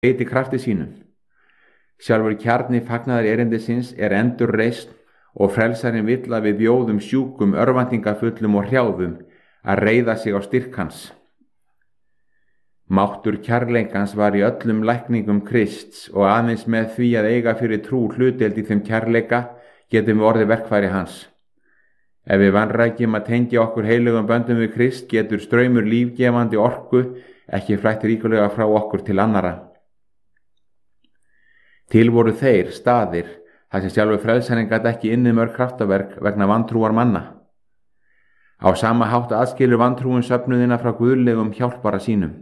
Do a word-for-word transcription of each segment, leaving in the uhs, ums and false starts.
beiti krafti sínum. Sjálfur kjarni fagnaðar erindisins er endurreisn og frelsarinn vill að við bjóðum sjúkum, örvæntingafullum og hrjáðum að reiða sig á styrk hans. Máttur kærleikans var í öllum lækningum Krists og aðeins með því að eiga fyrir trú hlutdeild í þeim kærleika getum við orðið verkfæri hans. Ef við vanrækjum að tengja okkur heilugum böndum við Krist getur straumur lífgefandi orku ekki flætt ríkulega frá okkur til annara. Til voru þeir staðir þar sem sjálfur frelsarinn gat ekki inni mörg kraftaverk vegna vantrúar manna. Á sama hátt aðskilur vantrúin söfnuðina frá guðlegum hjálpara sínum.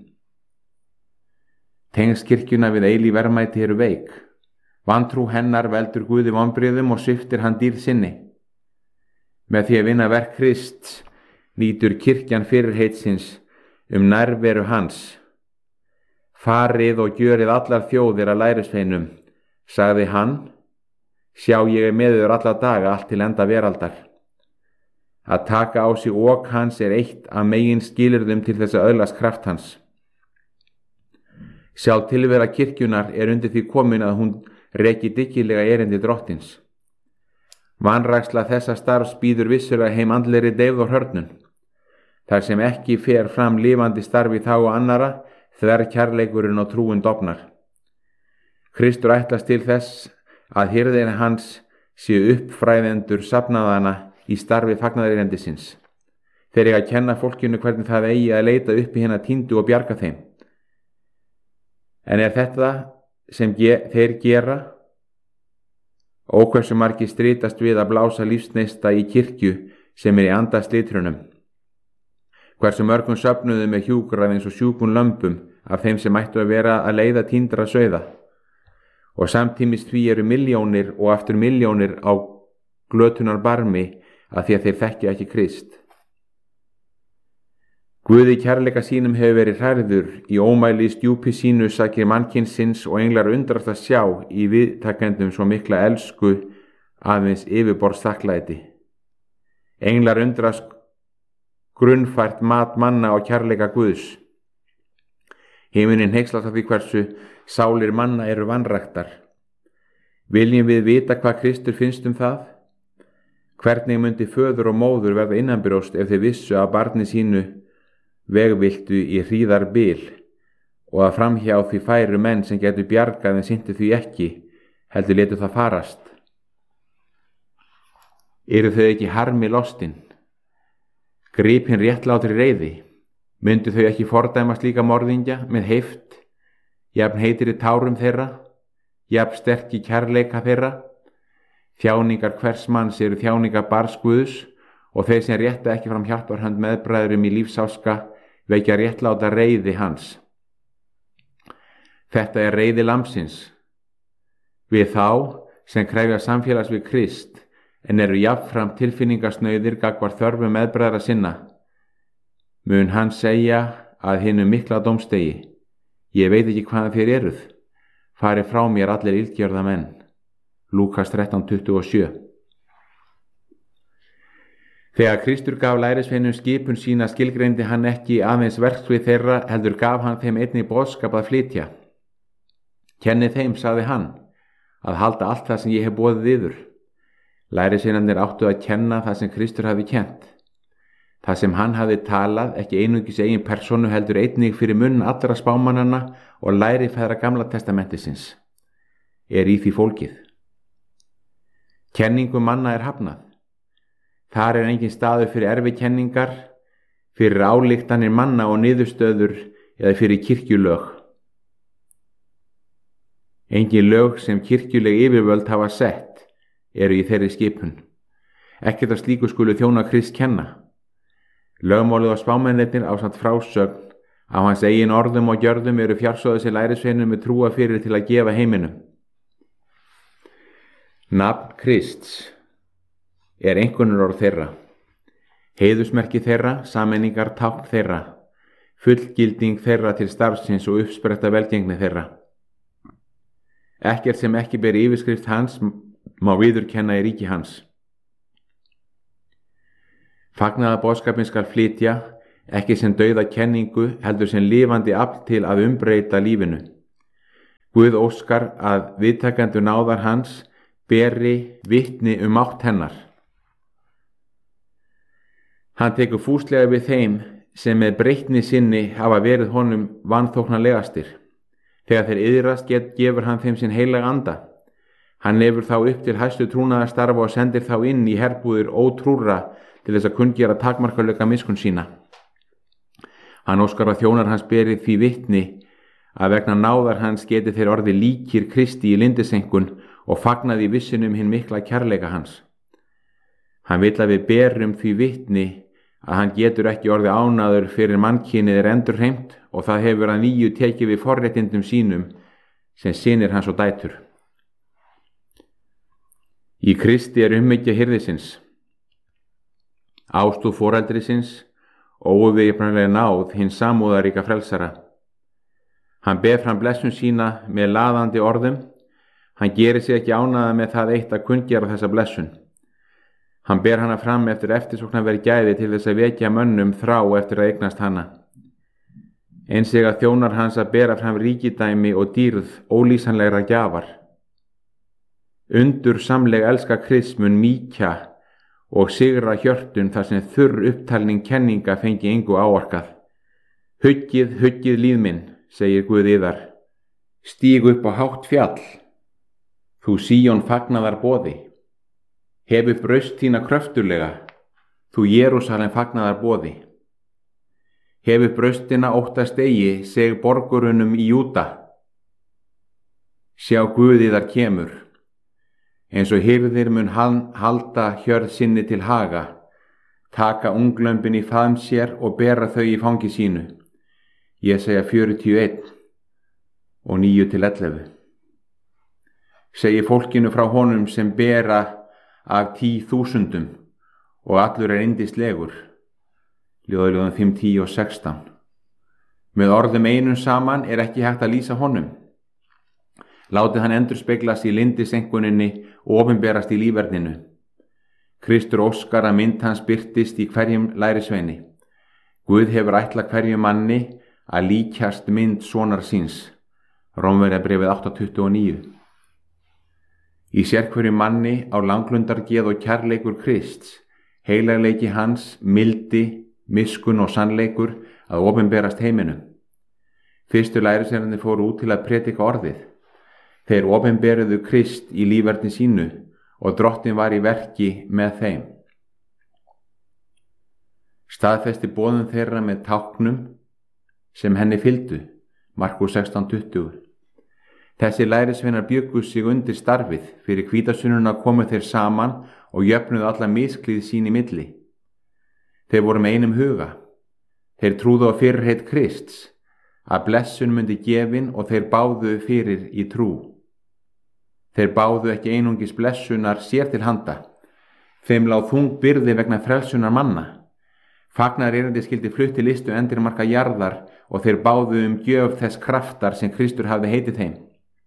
Tengsl kirkjuna við eilíf verðmæti eru veik. Vantrú hennar veldur Guði vonbrigðum og sviptir hann dýrð sinni. Með því að vinna verk Krists nýtur kirkjan fyrirheitsins um nærveru hans. Farið og gjörið allar þjóðir að lærisveinum, sagði hann, sjá ég er með yður alla daga allt til enda veraldar. Að taka á sig ok hans er eitt af megin skilyrðum til þess að öðlast kraft hans. Sjálf tilvera kirkjunar er undir því komin að hún reki dyggilega erindi drottins. Vanræksla þessa starfs býður vissulega heim andlegri deyfð og hörnun. Þar sem ekki fer fram lifandi starfi þá og annara, þver kærleikurinn og trúin dofnar. Kristur ætlast til þess að hirðin hans séu uppfræðendur safnaðana í starfi fagnaðarerindisins. Þeir eiga að kenna fólkinu hvernig það eigi að leita upp í hina týndu og bjarga þeim. En er þetta sem ge þeir gera? Og hversu margir stritast við að blása lífsneista í kirkju sem er í anda slitrunum? Hversu mörgum söfnuðum með hjúkrað eins og sjúkum lömbum af þeim sem ættu að vera að leiða týndra sauða? Og samtímis því eru milljónir og aftur milljónir á glötunar barmi að því að þeir þekkja ekki Krist. Guði kærleika sínum hefur verið hrærður í ómæli stjúpi sínu sakir mannkynsins og englar undrast að sjá í viðtakendum svo mikla elsku aðeins yfirborðs þakklæti. Englar undrast grunnfært mat manna og kærleika Guðs. Himinin hneykslast af því hversu sálir manna eru vanræktar. Viljum við vita hvað Kristur finnst um það? Hvernig myndi föður og móður verða innanbrjóst ef þeir vissu að barni sínu vegviltu í hríðar bil og að framhjá því færu menn sem getur bjargað en synti því ekki, heldur letu það farast. Eru þau ekki harmi lostin? Gripinn réttlátri reiði? Myndu þau ekki fordæma slíka morðingja með heift, jafn heitir í tárum þeirra, jafn sterk í kærleika þeirra? Þjáningar hvers manns eru þjáningar barns Guðs og þeir sem rétta ekki fram hjálparhönd meðbræðurum í lífsáska vekja réttláta reiði hans. Þetta er reiði lambsins. Við þá sem krefja samfélags við Krist en eru jafnfram tilfinningasnauðir gagnvart þörfum meðbræðra sinna. Mun hann segja að hinum mikla dómstegi, ég veit ekki hvaðan þér eruð, fari frá mér allir illgjörða menn. Lúkas þrettán tuttugu og sjö. Þegar Kristur gaf lærisveinum skipun sína skilgreindi hann ekki aðeins verksvið þeirra heldur gaf hann þeim einnig boðskap að flytja. Kenni þeim, sagði hann, að halda allt það sem ég hef boðið yður. Lærisveinarnir áttu að kenna það sem Kristur hafi kennt. Það sem hann hafi talað, ekki einungis eigin persónu heldur einnig fyrir munn allra spámannanna og lærifæðra Gamla testamentisins, er í því fólkið. Kenningum manna er hafnað. Þar er engin staður fyrir erfikenningar, fyrir ályktanir manna og niðurstöður eða fyrir kirkjulög. Engin lög sem kirkjuleg yfirvöld hafa sett eru í þeirri skipun. Ekkert af slíku skulu þjóna Krist kenna. Lögmálið og spámennirnir ásamt frásögn af hans eigin orðum og gjörðum eru fjársóðu sér lærisveinum með trúa fyrir til að gefa heiminum. Nafn Krists er einkunnarorð þeirra, heiðursmerki þeirra, sameiningar tákn þeirra, fullgilding þeirra til starfsins og uppspretta velgengni þeirra. Ekkert sem ekki ber yfirskrift hans má viðurkenna í ríki hans. Fagnaðarboðskapinn skal flytja, ekki sem dauða kenningu heldur sem lifandi afl til að umbreyta lífinu. Guð óskar að viðtakendur náðar hans beri vitni um mátt hennar. Hann tekur fúslega við þeim sem með breytni sinni hafa verið honum vanþóknarlegastir. Þegar þeir iðrast get, gefur hann þeim sinn heilaga anda. Hann nefur þá upp til hæstu trúnaðarstarfa og sendir þá inn í herbúðir ótrúra til þess að kunngera takmarkalöka miskunn sína. Hann óskar að þjónar hans beri því vitni að vegna náðar hans geti þeir orði líkir Kristi í lindisenkun og fagnaði í vissinum hinn mikla kærleika hans. Hann vill að við berum því vitni að hann getur ekki orði ánaður fyrir mannkynið er endurheimt og það hefur að nýju tekið við forréttindum sínum sem synir hans og dætur. Í Kristi er umhyggja hirðisins, ástúð foreldrisins og óviðjafnanlega náð hins samúðaríka frelsara. Hann ber fram blessun sína með laðandi orðum. Hann gerir sig ekki ánaða með það eitt að kunngera þessa blessun. Hann ber hana fram eftir eftirsóknarverð gæði til þess að vekja mönnum þrá eftir að eignast hana. Eins eiga þjónar hans að bera fram ríkidæmi og dýrð ólýsanlegra gjafar. Undur samleg elska Krists mun mýkja og sigra hjörtun þar sem þurr upptalning kenninga fengi engu áorkað. Huggið, huggið líð minn, segir Guð yðar. Stíg upp á hátt fjall, þú Síón fagnaðar boði. Hefi braust þína kröftulega, þú Jerúsalem fagnaðar boði. Hefi braustina óttast eigi, seg borgurunum í Júda. Sjá Guð yðar kemur, eins og hirðir mun hann halda hjörð sinni til haga, taka unglömbin í faðm sér og bera þau í fangi sínu. Ég segja fjörutíu og einn og níu til ellefu. Segi fólkinu frá honum sem bera af tí þúsundum og allur er yndislegur. Ljóðaljóðan fimm, tíu og sextán. Með orðum einum saman er ekki hægt að lýsa honum. Látið hann endurspeglast í lindisenkuninni og opinberast í líferninu. Kristur óskar að mynd hans birtist í hverjum lærisveini. Guð hefur ætlað hverjum manni að líkjast mynd sonar síns. Rómverjabréfið átta tuttugu og níu. Í sérhverjum manni á langlundargeð og kærleikur Krists, heilagleiki hans, mildi, miskun og sannleikur að opinberast heiminum. Fyrstu lærisveinarnir fóru út til að predika orðið. Þeir opinberuðu Krist í lífverði sínu og Drottinn var í verki með þeim. Staðfesti boðun þeirra með táknum sem henni fylgdu, Markús sextán tuttugu. Þessi lærisveinar bjuggu sig undir starfið, fyrir hvítasununa komu þeir saman og jöfnuðu alla misklíð sín í milli. Þeir voru með einum huga. Þeir trúðu á fyrirheit Krists, að blessun myndi gefin og þeir báðu fyrir í trú. Þeir báðu ekki einungis blessunar sér til handa. Þeim lá þung byrði vegna frelsunar manna. Fagnar erindi skildi flutt til listu endurmarka jarðar og þeir báðu um gjöf þess kraftar sem Kristur hafði heitið þeim.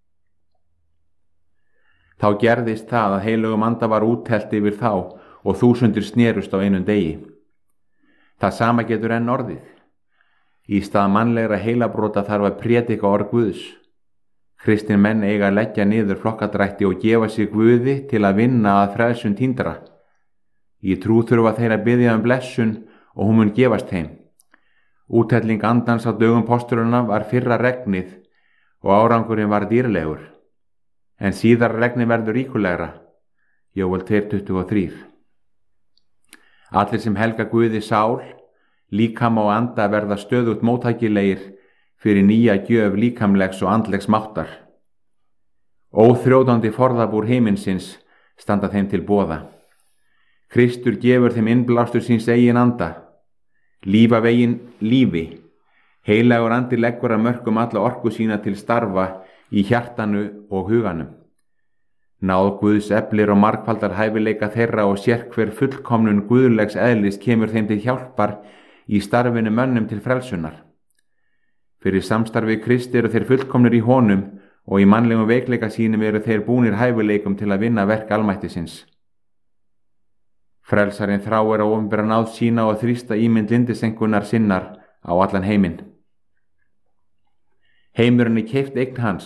Þá gerðist það að heilögum anda var úttelt yfir þá og þúsundir snerust á einum degi. Það sama getur enn orðið. Í stað mannlegra heilabrota þarf að prédika orð Guðs. Kristin menn eiga að leggja niður flokkadrætti og gefa sig Guði til að vinna að frelsun týndra. Í trú þurfa þeir að biðja um blessun og hún mun gefast þeim. Úthelling andans á dögum postuluna var fyrra regnið og árangurinn var dýrlegur. En síðar regnið verður ríkulegra. Jóel tvö tuttugu og þrjú. Allir sem helga Guði sál, líkama og anda verða stöðugt móttækilegir fyrir nýja gjöf líkamlegs og andlegs máttar. Óþrjótandi forðabúr heiminsins standa þeim til boða. Kristur gefur þeim innblástur síns eigin anda, lífa vegin lífi. Heilagur andi leggur að mörkum alla orku sína til starfa í hjartanu og huganum. Náð Guðs eflir og margfaldar hæfileika þeirra og sérhver fullkomnun guðlegs eðlis kemur þeim til hjálpar í starfinu mönnum til frelsunar. Fyrir samstarfi Kristi eru þeir fullkomnir í honum og í mannlegum veikleika sínum eru þeir búnir hæfileikum til að vinna verk almættisins. Frelsarinn þráir að opinbera náð sína og þrýsta ímynd lindisenkunar sinnar á allan heiminn. Heimurinn er keypt eign hans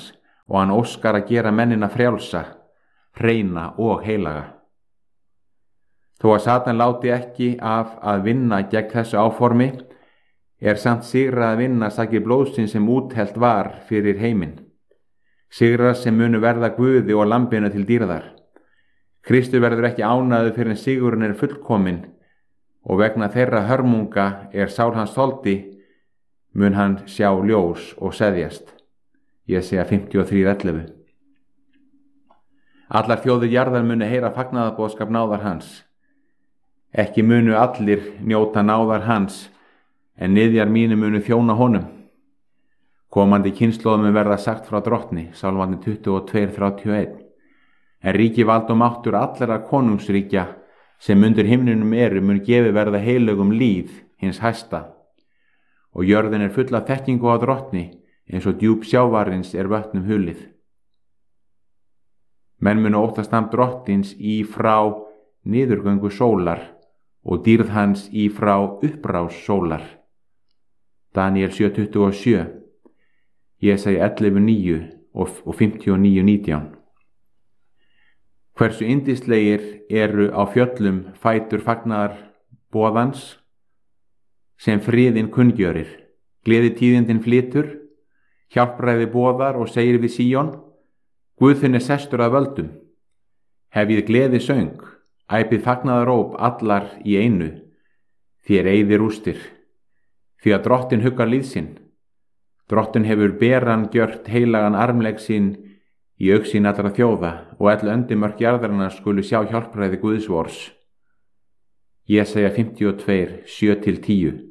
og hann óskar að gera mennina frjálsa, hreina og heilaga. Þó að Satan láti ekki af að vinna gegn þessu áformi, er samt sigra að vinna sakir blóðsins sem úthellt var fyrir heiminn. Sigrar sem munu verða Guði og lambinu til dýrðar. Kristur verður ekki ánægður fyrir en sigurinn er fullkominn, og vegna þeirra hörmunga er sál hans þoldi, mun hann sjá ljós og seðjast. Jesæja fimmtíu og þrjú ellefu. Allar þjóðir jarðar munu heyra fagnaðarboðskap náðar hans. Ekki munu allir njóta náðar hans, en niðjar mínu munu þjóna honum. Komandi kynslóðum mun verða sagt frá drottni, Sálmandi tuttugu og tvö þrjátíu og eitt. En ríki vald og máttur allra konungsríkja sem undir himninum eru mun gefi verða heilögum líð hins hæsta. Og jörðin er full af þekkingu á drottni, eins og djúp sjávarins er vötnum hulið. Menn munu óttast namn drottins í frá niðurgöngu sólar og dýrð hans í frá upprás sólar. Daníel sjö tuttugu og sjö, Jesæja ellefu níu og fimmtíu og níu nítján. Hversu yndislegir eru á fjöllum fætur fagnaðar boðans sem friðin kunngjörir. Gleðitíðindin flytur, hjálpræði boðar og segir við Síón, Guð þinn er sestur að völdum. Hefið gleði söng, æpið fagnaðaróp allar í einu, þér eyðir rústir. Því að drottin huggar líð sinn. Drottin hefur beran gjört heilagan armlegg sinn í augsýn allra þjóða og öll öndimörk jarðarinnar skulu sjá hjálpræði Guðs vors. Jesæja fimmtíu og tvö, sjö til tíu.